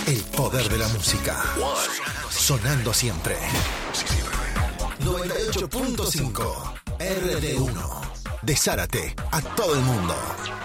El poder de la música. Sonando siempre. 98.5 RD1. De Zárate a todo el mundo.